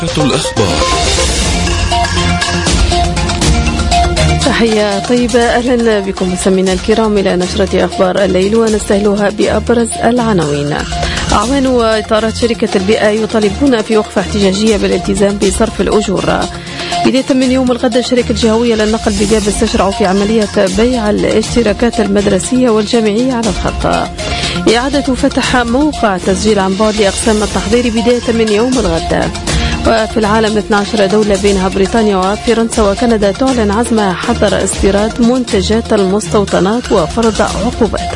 الأخبار. تحية طيبة، أهلا بكم مستمعينا الكرام إلى نشرة أخبار الليل ونستهلها بأبرز العناوين. أعوان وإطارات شركة البيئة يطالبون في وقفة احتجاجية بالالتزام بصرف الأجور. بداية من يوم الغد الشركة الجهوية للنقل بجابس تشرع في عملية بيع الاشتراكات المدرسية والجامعية على الخط. إعادة فتح موقع تسجيل عن بعد لأقسام التحضير بداية من يوم الغد. وفي العالم 12 دولة بينها بريطانيا وفرنسا وكندا تعلن عزمها حظر استيراد منتجات المستوطنات وفرض عقوبات.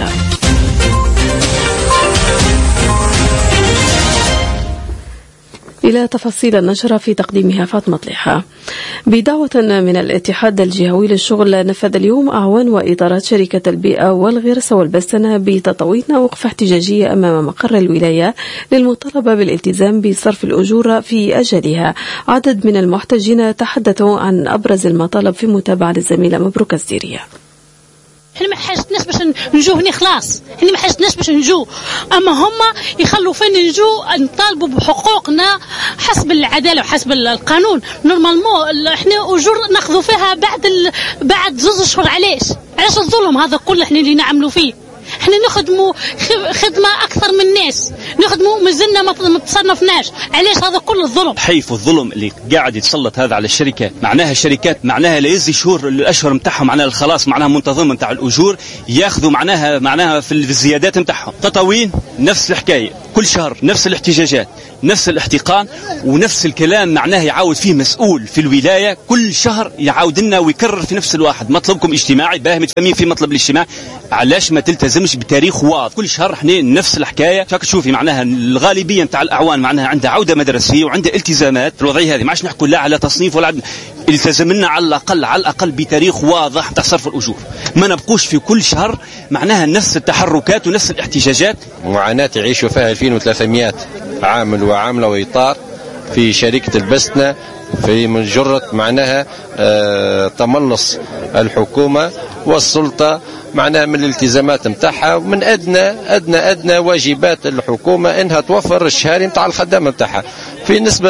إلى تفاصيل النشرة في تقديمها فاطمة طليحة. بدعوة من الاتحاد الجهوي للشغل نفذ اليوم أعوان وإطارات شركة البيئة والغرس والبستنة بتطويل وقفة احتجاجية أمام مقر الولاية للمطالبة بالالتزام بصرف الأجور في أجلها. عدد من المحتجين تحدثوا عن أبرز المطالب في متابعة للزميلة مبروك الزيرية. احنا ما حاجتناش باش نجو هنا خلاص، احنا ما حاجتناش باش نجو، اما هم يخلوا فين نجو نطالبوا بحقوقنا حسب العداله وحسب القانون. نورمالمون احنا اجور ناخذوا فيها بعد 2 اشهر. علاش الظلم هذا كله احنا اللي نعملوا فيه؟ احنا نخدموا خدمه اكثر من الناس، نخدموا مازلنا ما تصنفناش. علاش هذا كل الظلم؟ حيف الظلم اللي قاعد يتسلط هذا على الشركه. معناها الشركات معناها لا يزي شهور الاشهر نتاعهم، معناها الخلاص معناها منتظم نتاع الاجور ياخذوا معناها في الزيادات نتاعهم. تطاوين نفس الحكايه، كل شهر نفس الاحتجاجات، نفس الاحتقان ونفس الكلام. معناه يعاود فيه مسؤول في الولايه كل شهر يعاود لنا ويكرر في نفس الواحد. مطلبكم اجتماعي باهم متفاهمين في مطلب الاجتماع، علاش ما تلتزمش بتاريخ واضح؟ كل شهر احنا نفس الحكايه. شاك تشوفي معناها الغالبيه نتاع الاعوان معناها عندها عوده مدرسيه وعندها التزامات. الوضعيه هذه ما عادش نحكوا لا على تصنيف ولا التزمنا على الاقل بتاريخ واضح تاع صرف الاجور. ما نبقوش في كل شهر معناها نفس التحركات ونفس الاحتجاجات. معاناه يعيشوا فيها 2300 عامل وعامله واطار في شركه البستنه في من جرة معناها تملص الحكومة والسلطة معناها من الالتزامات متاعها، ومن أدنى واجبات الحكومة إنها توفر الشهاري متاع الخدامة متاعها. في نسبة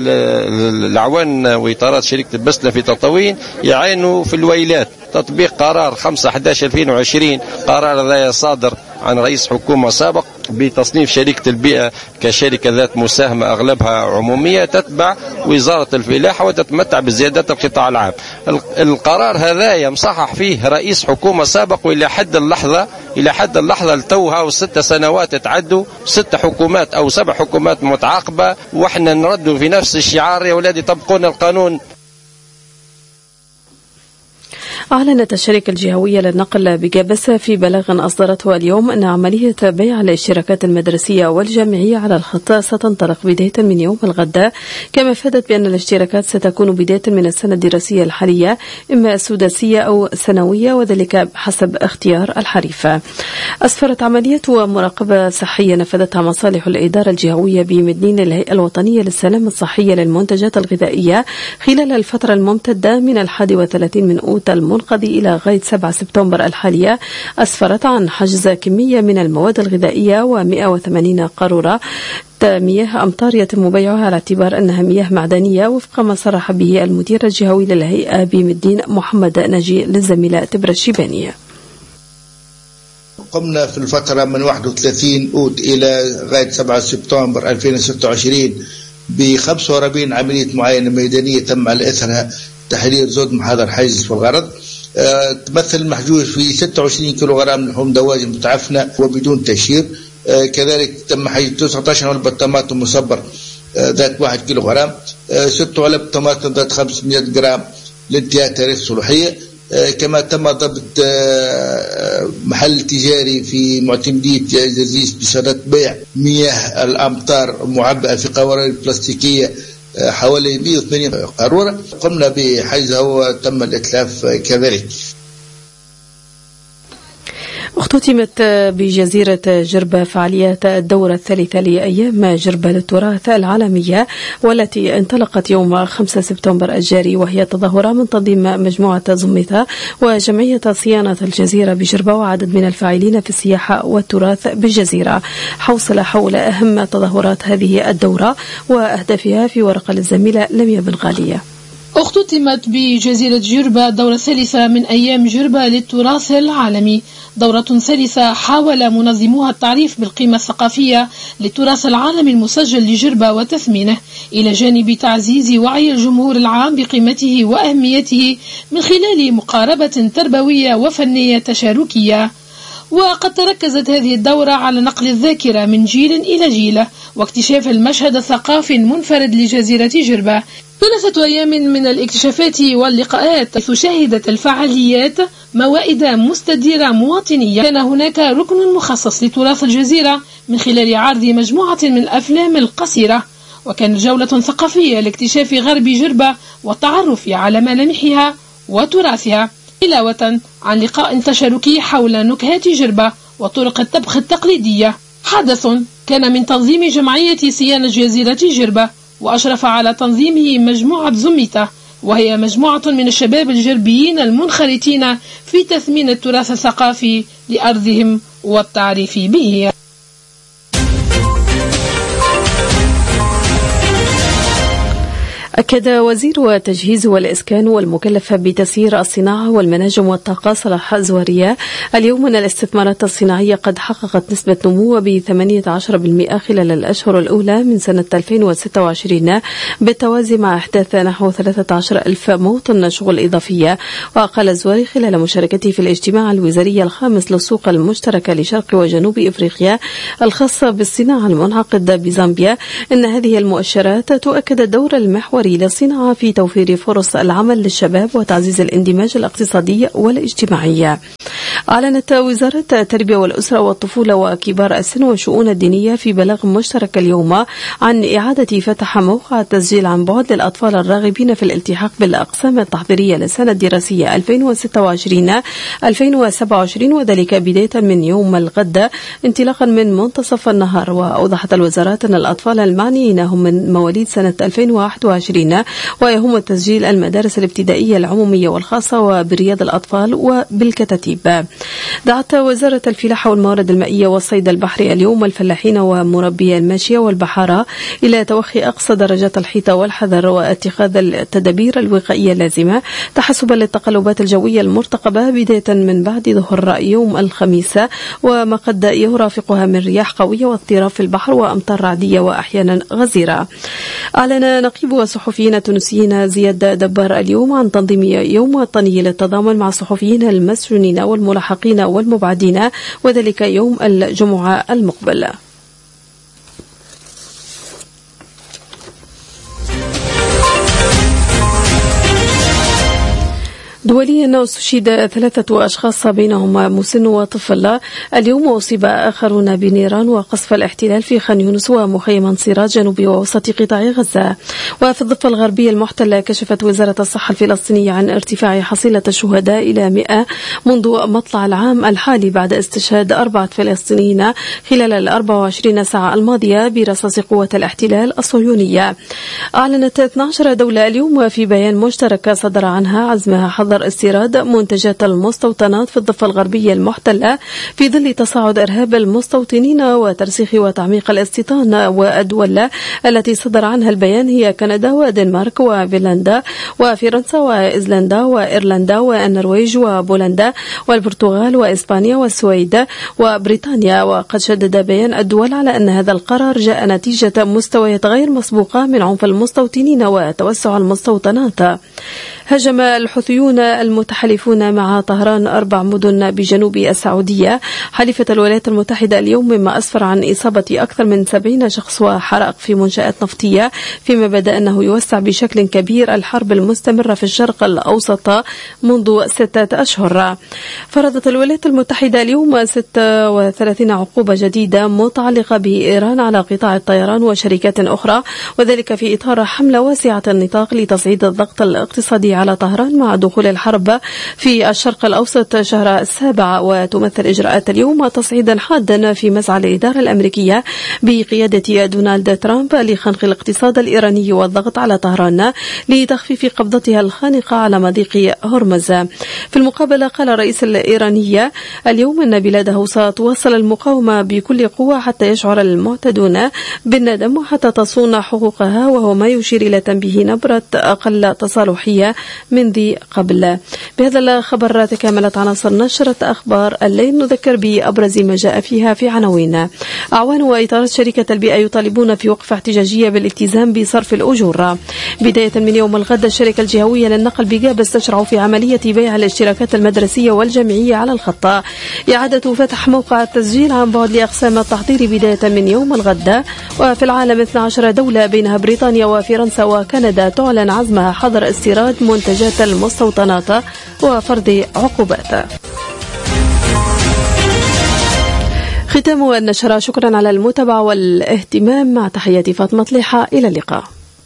للعوان وإطارات شركة البستنة في تطاوين يعانوا في الويلات. تطبيق قرار 5/11/2020 قرار ذا صادر عن رئيس حكومة سابق بتصنيف شركة البيئة كشركة ذات مساهمة أغلبها عمومية تتبع وزارة الفلاحة وتتمتع بزيادات القطاع العام. القرار هذا مصحح فيه رئيس حكومة سابق، وإلى حد اللحظة لتوها 6 سنوات تعدوا، 6 حكومات أو 7 حكومات متعاقبة، وإحنا نردوا في نفس الشعار: يا ولادي طبقون القانون. أعلنت الشركة الجهوية للنقل بجابس في بلاغ أصدرته اليوم أن عملية بيع الاشتراكات المدرسية والجامعية على الخط ستنطلق بداية من يوم الغد، كما أفادت بأن الاشتراكات ستكون بداية من السنة الدراسية الحالية إما سداسية أو سنوية، وذلك حسب اختيار الحريف. أسفرت عملية مراقبة صحية نفذتها مصالح الإدارة الجهوية بمدنين الهيئة الوطنية للسلامة الصحية للمنتجات الغذائية خلال الفترة الممتدة من 31 من أوت المنقضي إلى غاية 7 سبتمبر الحالية، أسفرت عن حجز كمية من المواد الغذائية و180 قارورة مياه أمطار يتم بيعها على اعتبار أنها مياه معدنية، وفق ما صرح به المدير الجهوي للهيئة بمدين محمد نجي للزميلة تبرة الشيبانية. قمنا في الفترة من 31 أوت إلى غاية 7 سبتمبر 2026 ب 45 عملية معاينة ميدانية تم على إثرها تحرير زود محاضر حيز والغرض. تمثل المحجوز في 26 كيلوغرام لحوم دواجن متعفنة وبدون تشهير. كذلك تم حجز 19 علبة طماطم مصبر ذات 1 كيلوغرام، 6 علب طماطم ذات 500 جرام لانتهاء تاريخ صلاحية. كما تم ضبط محل تجاري في معتمدية زرزيس بصدد بيع مياه الأمطار معبئة في قوارير بلاستيكية حوالي 180 قارورة، قمنا بحجزها وتم الإتلاف كذلك. اختتمت بجزيرة جربة فعاليات الدورة الثالثة لأيام جربة للتراث العالمية، والتي انطلقت يوم 5 سبتمبر الجاري، وهي تظاهرة من تنظيم مجموعة زميثة وجمعية صيانة الجزيرة بجربة وعدد من الفاعلين في السياحة والتراث بالجزيرة. حول أهم تظاهرات هذه الدورة وأهدافها في ورقة للزميلة لميا بن غالية. اختتمت بجزيرة جربة دورة ثالثة من أيام جربة للتراث العالمي، دورة ثالثة حاول منظموها التعريف بالقيمة الثقافية للتراث العالمي المسجل لجربة وتثمينه، إلى جانب تعزيز وعي الجمهور العام بقيمته وأهميته من خلال مقاربة تربوية وفنية تشاركية. وقد تركزت هذه الدورة على نقل الذاكرة من جيل إلى جيل واكتشاف المشهد الثقافي المنفرد لجزيرة جربة. 3 أيام من الاكتشافات واللقاءات، حيث شهدت الفعاليات موائد مستديرة مواطنية. كان هناك ركن مخصص لتراث الجزيرة من خلال عرض مجموعة من الأفلام القصيرة، وكانت جولة ثقافية لاكتشاف غرب جربة والتعرف على ملامحها وتراثها، علاوة عن لقاء تشاركي حول نكهات جربة وطرق الطبخ التقليدية. حدث كان من تنظيم جمعية صيانة جزيرة جربة، وأشرف على تنظيمه مجموعة زميثة، وهي مجموعة من الشباب الجربيين المنخرطين في تثمين التراث الثقافي لأرضهم والتعريف به. أكد وزير التجهيز والإسكان والمكلف بتسيير الصناعة والمناجم والطاقة صلاح زوارية اليوم أن الاستثمارات الصناعية قد حققت نسبة نمو ب18% خلال الأشهر الأولى من سنة 2026 بالتوازي مع إحداث نحو 13,000 موطن شغل إضافية. وقال زواري خلال مشاركته في الاجتماع الوزاري الخامس للسوق المشتركة لشرق وجنوب إفريقيا الخاصة بالصناعة المنعقد بزامبيا أن هذه المؤشرات تؤكد الدور المحوري للصناعة في توفير فرص العمل للشباب وتعزيز الاندماج الاقتصادي والاجتماعي. أعلنت وزارة التربية والأسرة والطفولة وكبار السن والشؤون الدينية في بلاغ مشترك اليوم عن إعادة فتح موقع التسجيل عن بعد للأطفال الراغبين في الالتحاق بالأقسام التحضيرية للسنة الدراسية 2026-2027، وذلك بداية من يوم الغد انطلاقا من منتصف النهار. وأوضحت الوزارة أن الأطفال المعنيين هم من مواليد سنة 2021 ويهم تسجيل المدارس الابتدائية العمومية والخاصة وبرياض الأطفال وبالكتاتيب. دعت وزارة الفلاحة والموارد المائية والصيد البحري اليوم الفلاحين ومربي الماشية والبحارة إلى توخي أقصى درجات الحيطة والحذر واتخاذ التدابير الوقائية اللازمة تحسبا للتقلبات الجوية المرتقبة بداية من بعد ظهر يوم الخميس، وما قد يرافقها من رياح قوية واضطراب في البحر وأمطار رعدية وأحيانا غزيرة. أعلن نقيب الصحفيين التونسيين زياد دبار اليوم عن تنظيم يوم وطني للتضامن مع الصحفيين المسجونين والملاحقين والمبعدين، وذلك يوم الجمعة المقبل. دوليا استشهد 3 أشخاص بينهم مسن وطفل اليوم، وأصيب آخرون بنيران وقصف الاحتلال في خان يونس ومخيم انصيرات جنوب ووسط قطاع غزة. وفي الضفة الغربية المحتلة كشفت وزارة الصحة الفلسطينية عن ارتفاع حصيلة الشهداء إلى 100 منذ مطلع العام الحالي بعد استشهاد 4 فلسطينيين خلال 24 ساعة الماضية برصاص قوة الاحتلال الصهيونية. أعلنت 12 دولة اليوم في بيان مشترك صدر عنها عزمها حظر استيراد منتجات المستوطنات في الضفة الغربية المحتلة في ظل تصاعد إرهاب المستوطنين وترسيخ وتعميق الاستيطان. والدول التي صدر عنها البيان هي كندا ودنمارك وفنلندا وفرنسا وإيسلندا وإيرلندا والنرويج وبولندا والبرتغال وإسبانيا والسويد وبريطانيا. وقد شدد بيان الدول على أن هذا القرار جاء نتيجة مستويات غير مسبوقة من عنف المستوطنين وتوسع المستوطنات. هجم الحوثيون المتحالفون مع طهران 4 مدن بجنوب السعودية حليفة الولايات المتحدة اليوم، مما أسفر عن إصابة أكثر من 70 شخص وحرائق في منشآت نفطية، فيما بدا أنه يوسع بشكل كبير الحرب المستمرة في الشرق الأوسط منذ 6 أشهر. فرضت الولايات المتحدة اليوم 36 عقوبة جديدة متعلقة بإيران على قطاع الطيران وشركات أخرى، وذلك في إطار حملة واسعة النطاق لتصعيد الضغط الاقتصادي السعودي على طهران مع دخول الحرب في الشرق الأوسط شهر 7. وتمثل إجراءات اليوم تصعيدا حادا في مسعى الإدارة الأمريكية بقيادة دونالد ترامب لخنق الاقتصاد الإيراني والضغط على طهران لتخفيف قبضتها الخانقة على مضيق هرمز. في المقابلة قال الرئيس الإيراني اليوم أن بلاده ستواصل المقاومة بكل قوة حتى يشعر المعتدون بالندم وحتى تصون حقوقها، وهو ما يشير إلى تنبيه نبرة أقل تصالحية من ذي قبل. بهذا الخبر تكاملت عناصر نشرة أخبار الليل. نذكر بأبرز ما جاء فيها في عناوين. أعوان وإطارات شركة البيئة يطالبون في وقفة احتجاجية بالالتزام بصرف الأجور. بداية من يوم الغد الشركة الجهوية للنقل بجابس تشرع في عملية بيع الاشتراكات المدرسية والجامعية على الخط. إعادة فتح موقع التسجيل عن بعد لأقسام التحضير بداية من يوم الغد. وفي العالم 12 دولة بينها بريطانيا وفرنسا وكندا تعلن عزمها حظر استيراد منتجات المستوطنات وفرض عقوبات. ختام النشرة. شكرا على المتابعة والاهتمام. مع تحياتي فاطمة طليحة، إلى اللقاء.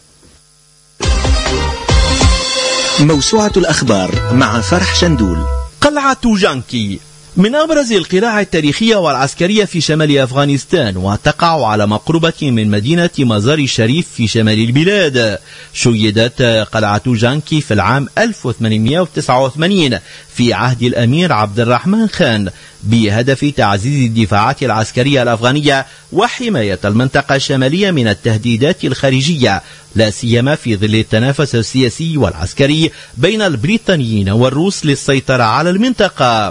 موسوعة الأخبار مع فرح شندول. قلعة جانكي من أبرز القلاع التاريخية والعسكرية في شمال أفغانستان، وتقع على مقربة من مدينة مزار الشريف في شمال البلاد. شيدت قلعة جانكي في العام 1889 في عهد الأمير عبد الرحمن خان بهدف تعزيز الدفاعات العسكرية الأفغانية وحماية المنطقة الشمالية من التهديدات الخارجية، لا سيما في ظل التنافس السياسي والعسكري بين البريطانيين والروس للسيطرة على المنطقة.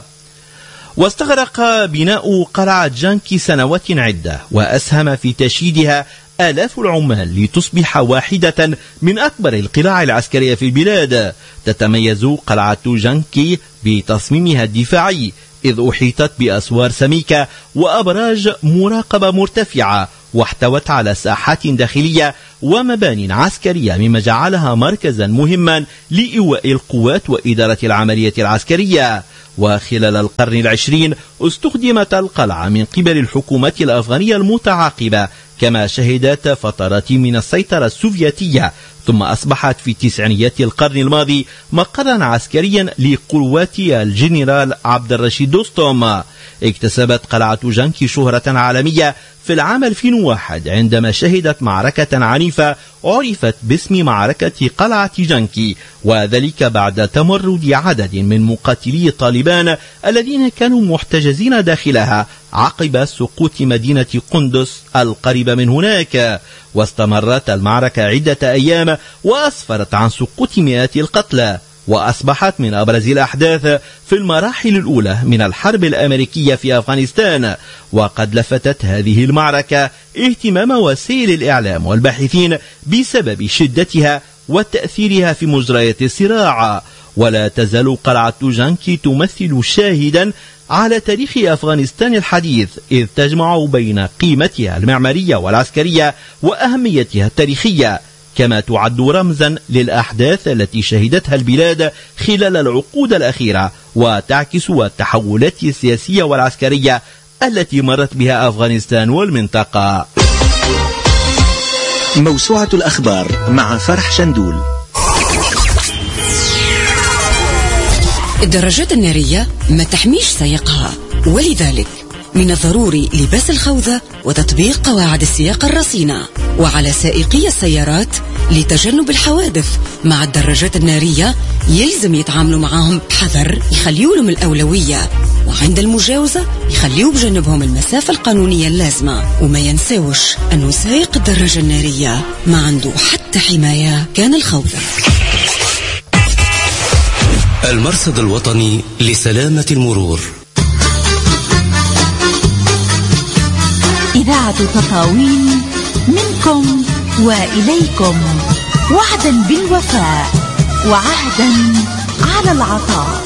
واستغرق بناء قلعة جانكي سنوات عدة، وأسهم في تشييدها آلاف العمال لتصبح واحدة من أكبر القلاع العسكرية في البلاد. تتميز قلعة جانكي بتصميمها الدفاعي، إذ أحيطت بأسوار سميكة وأبراج مراقبة مرتفعة، واحتوت على ساحات داخلية ومبان عسكرية، مما جعلها مركزا مهما لإيواء القوات وإدارة العملية العسكرية. وخلال القرن العشرين استخدمت القلعة من قبل الحكومات الأفغانية المتعاقبة، كما شهدت فترات من السيطرة السوفيتية، ثم أصبحت في تسعينيات القرن الماضي مقرا عسكريا لقوات الجنرال عبد الرشيد دوستوم. اكتسبت قلعة جانكي شهرة عالمية في العام 2001 عندما شهدت معركة عنيفة عرفت باسم معركة قلعة جانكي، وذلك بعد تمرد عدد من مقاتلي طالبان الذين كانوا محتجزين داخلها عقب سقوط مدينة قندس القريبة من هناك. واستمرت المعركة عدة أيام وأسفرت عن سقوط مئات القتلى، وأصبحت من أبرز الأحداث في المراحل الأولى من الحرب الأمريكية في أفغانستان. وقد لفتت هذه المعركة اهتمام وسائل الإعلام والباحثين بسبب شدتها وتأثيرها في مجريات الصراع. ولا تزال قلعة جانكي تمثل شاهدا على تاريخ أفغانستان الحديث، إذ تجمع بين قيمتها المعمارية والعسكرية وأهميتها التاريخية، كما تعد رمزا للأحداث التي شهدتها البلاد خلال العقود الأخيرة، وتعكس التحولات السياسية والعسكرية التي مرت بها أفغانستان والمنطقة. موسوعة الأخبار مع فرح شندول. الدراجات النارية ما تحميش سائقها، ولذلك من الضروري لباس الخوذة وتطبيق قواعد السياقة الرصينة. وعلى سائقي السيارات لتجنب الحوادث مع الدراجات النارية يلزم يتعاملوا معهم بحذر، يخليوا لهم الأولوية، وعند المجاوزة يخليوا بجنبهم المسافة القانونية اللازمة. وما ينساوش أنه سائق الدراجة النارية ما عنده حتى حماية كان الخوذة. المرصد الوطني لسلامة المرور. إذاعة تطاوين منكم وإليكم، وعدا بالوفاء وعهدا على العطاء.